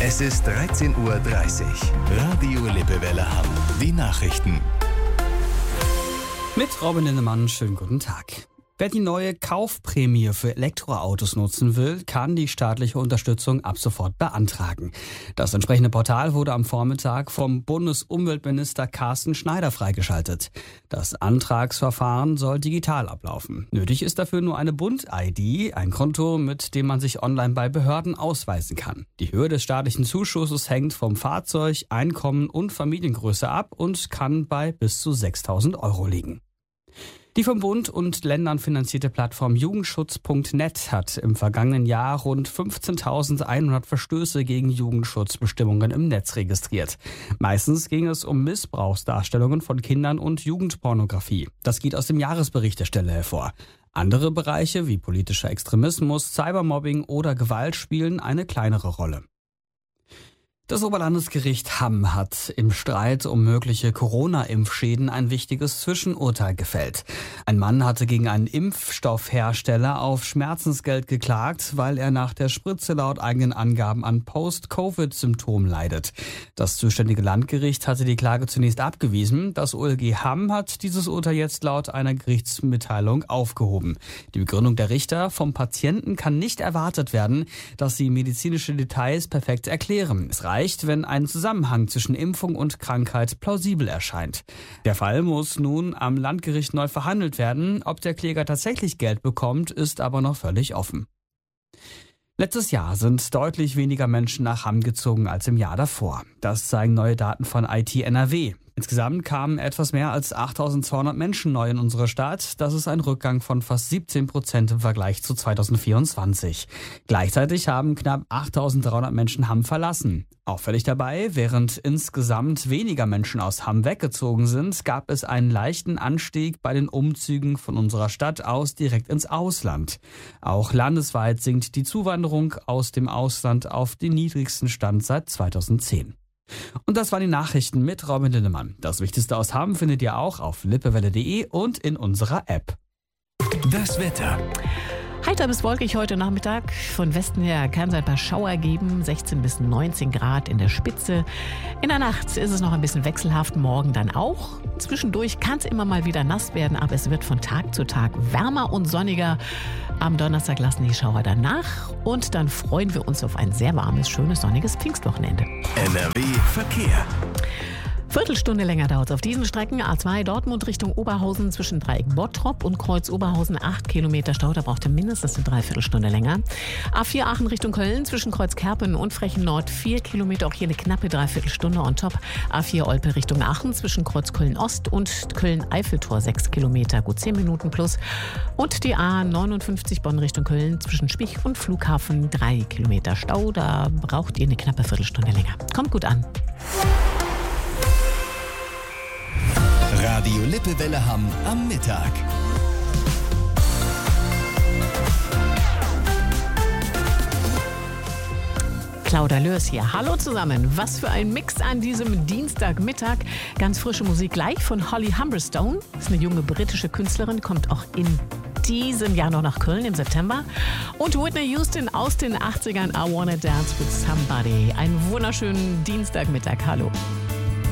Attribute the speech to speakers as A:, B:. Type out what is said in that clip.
A: Es ist 13:30 Uhr. Radio Lippewelle Hamm. Die Nachrichten.
B: Mit Robin Lindemann, schönen guten Tag. Wer die neue Kaufprämie für Elektroautos nutzen will, kann die staatliche Unterstützung ab sofort beantragen. Das entsprechende Portal wurde am Vormittag vom Bundesumweltminister Carsten Schneider freigeschaltet. Das Antragsverfahren soll digital ablaufen. Nötig ist dafür nur eine Bund-ID, ein Konto, mit dem man sich online bei Behörden ausweisen kann. Die Höhe des staatlichen Zuschusses hängt vom Fahrzeug, Einkommen und Familiengröße ab und kann bei bis zu 6.000 € liegen. Die vom Bund und Ländern finanzierte Plattform Jugendschutz.net hat im vergangenen Jahr rund 15.100 Verstöße gegen Jugendschutzbestimmungen im Netz registriert. Meistens ging es um Missbrauchsdarstellungen von Kindern und Jugendpornografie. Das geht aus dem Jahresbericht der Stelle hervor. Andere Bereiche wie politischer Extremismus, Cybermobbing oder Gewalt spielen eine kleinere Rolle. Das Oberlandesgericht Hamm hat im Streit um mögliche Corona-Impfschäden ein wichtiges Zwischenurteil gefällt. Ein Mann hatte gegen einen Impfstoffhersteller auf Schmerzensgeld geklagt, weil er nach der Spritze laut eigenen Angaben an Post-Covid-Symptomen leidet. Das zuständige Landgericht hatte die Klage zunächst abgewiesen. Das OLG Hamm hat dieses Urteil jetzt laut einer Gerichtsmitteilung aufgehoben. Die Begründung der Richter: vom Patienten kann nicht erwartet werden, dass sie medizinische Details perfekt erklären. Es reicht, wenn ein Zusammenhang zwischen Impfung und Krankheit plausibel erscheint. Der Fall muss nun am Landgericht neu verhandelt werden. Ob der Kläger tatsächlich Geld bekommt, ist aber noch völlig offen. Letztes Jahr sind deutlich weniger Menschen nach Hamm gezogen als im Jahr davor. Das zeigen neue Daten von IT NRW. Insgesamt kamen etwas mehr als 8.200 Menschen neu in unsere Stadt. Das ist ein Rückgang von fast 17% im Vergleich zu 2024. Gleichzeitig haben knapp 8.300 Menschen Hamm verlassen. Auffällig dabei: während insgesamt weniger Menschen aus Hamm weggezogen sind, gab es einen leichten Anstieg bei den Umzügen von unserer Stadt aus direkt ins Ausland. Auch landesweit sinkt die Zuwanderung aus dem Ausland auf den niedrigsten Stand seit 2010. Und das waren die Nachrichten mit Robin Lindemann. Das Wichtigste aus Hamm findet ihr auch auf lippewelle.de und in unserer App.
A: Das Wetter.
C: Heiter bis wolkig heute Nachmittag. Von Westen her kann es ein paar Schauer geben. 16 bis 19 Grad in der Spitze. In der Nacht ist es noch ein bisschen wechselhaft. Morgen dann auch. Zwischendurch kann es immer mal wieder nass werden, aber es wird von Tag zu Tag wärmer und sonniger. Am Donnerstag lassen die Schauer dann nach. Und dann freuen wir uns auf ein sehr warmes, schönes, sonniges Pfingstwochenende.
A: NRW Verkehr.
C: Viertelstunde länger dauert es auf diesen Strecken. A2 Dortmund Richtung Oberhausen zwischen Dreieck Bottrop und Kreuz Oberhausen 8 Kilometer Stau. Da braucht ihr mindestens eine Dreiviertelstunde länger. A4 Aachen Richtung Köln zwischen Kreuz Kerpen und Frechen Nord 4 Kilometer. Auch hier eine knappe Dreiviertelstunde on top. A4 Olpe Richtung Aachen zwischen Kreuz Köln Ost und Köln Eiffeltor 6 Kilometer. Gut 10 Minuten plus. Und die A59 Bonn Richtung Köln zwischen Spich und Flughafen 3 Kilometer Stau. Da braucht ihr eine knappe Viertelstunde länger. Kommt gut an.
A: Radio Lippewelle Hamm am Mittag.
C: Claudia Lörs hier. Hallo zusammen. Was für ein Mix an diesem Dienstagmittag. Ganz frische Musik gleich von Holly Humberstone. Das ist eine junge britische Künstlerin, kommt auch in diesem Jahr noch nach Köln im September. Und Whitney Houston aus den 80ern, I Wanna Dance with Somebody. Einen wunderschönen Dienstagmittag. Hallo.